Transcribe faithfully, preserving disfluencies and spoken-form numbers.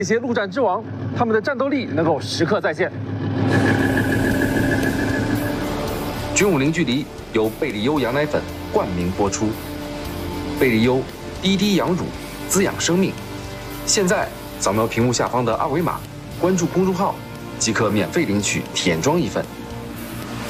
这些陆战之王，他们的战斗力能够时刻在线。 军武零距离由贝利优羊奶粉冠名播出。贝利优滴滴羊乳，滋养生命。现在扫描屏幕下方的二维码，关注公众号，即可免费领取舔装一份。